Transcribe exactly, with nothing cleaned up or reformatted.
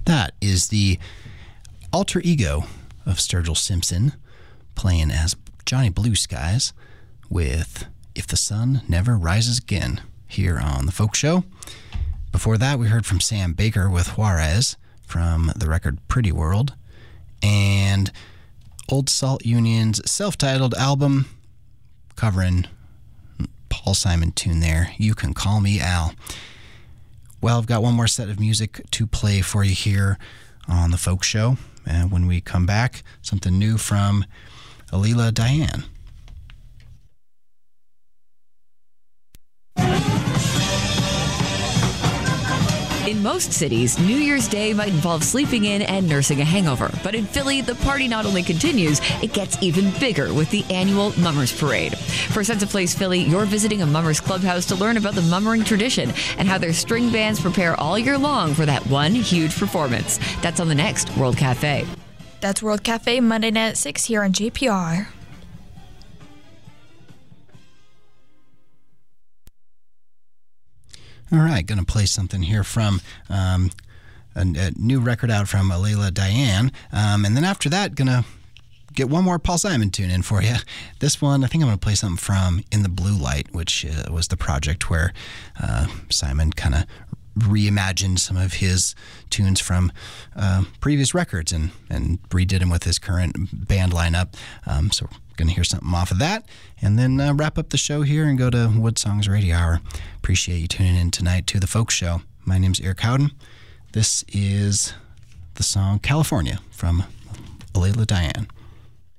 That is the alter ego of Sturgill Simpson playing as Johnny Blue Skies with If the Sun Never Rises Again here on The Folk Show. Before that, we heard from Sam Baker with Juarez from the record Pretty World, and Old Salt Union's self-titled album covering Paul Simon tune there, You Can Call Me Al. Well, I've got one more set of music to play for you here on The Folk Show. And when we come back, something new from Alila Diane. In most cities, New Year's Day might involve sleeping in and nursing a hangover. But in Philly, the party not only continues, it gets even bigger with the annual Mummers Parade. For Sense of Place Philly, you're visiting a Mummers Clubhouse to learn about the mummering tradition and how their string bands prepare all year long for that one huge performance. That's on the next World Cafe. That's World Cafe, Monday night at six here on J P R. All right, going to play something here from um, a, a new record out from Alila Diane. Um, and then after that, going to get one more Paul Simon tune in for you. This one, I think I'm going to play something from In the Blue Light, which uh, was the project where uh, Simon kind of reimagined some of his tunes from uh, previous records and, and redid them with his current band lineup. Um, so we're going to hear something off of that and then uh, wrap up the show here and go to Wood Songs Radio Hour. Appreciate you tuning in tonight to The Folk Show. My name's Eric Howden. This is the song California from Alila Diane.